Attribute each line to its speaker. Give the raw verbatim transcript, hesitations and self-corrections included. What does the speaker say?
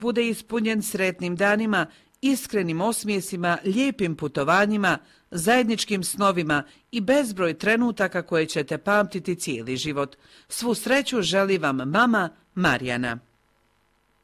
Speaker 1: bude ispunjen sretnim danima, iskrenim osmijesima, lijepim putovanjima, zajedničkim snovima i bezbroj trenutaka koje ćete pamtiti cijeli život. Svu sreću želi vam mama Marijana.